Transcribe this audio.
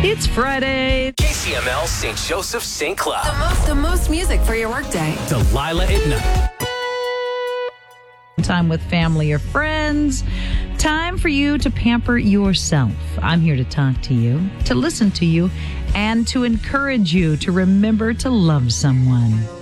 It's Friday. KCML St. Joseph St. Cloud. The most music for your workday. Delilah at night. Time with family or friends. Time for you to pamper yourself. I'm here to talk to you, to listen to you, and to encourage you to remember to love someone.